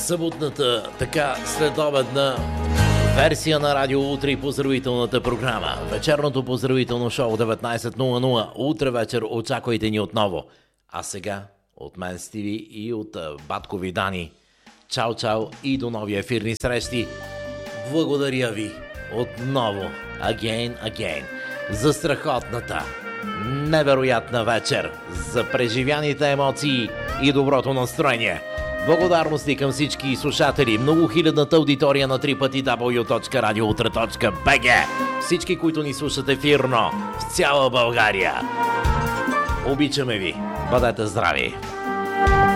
съботната, така следобедна версия на Радио Утре и поздравителната програма. Вечерното поздравително шоу 19:00. Утре вечер очаквайте ни отново. А сега от мен Стиви и от батко ви Дани. Чао, чао и до нови ефирни срещи. Благодаря ви отново, again, за страхотната, невероятна вечер, за преживяните емоции и доброто настроение. Благодарности към всички слушатели, многохилядната аудитория на www.radioutre.bg, всички, които ни слушат ефирно в цяла България. Обичаме ви, бъдете здрави!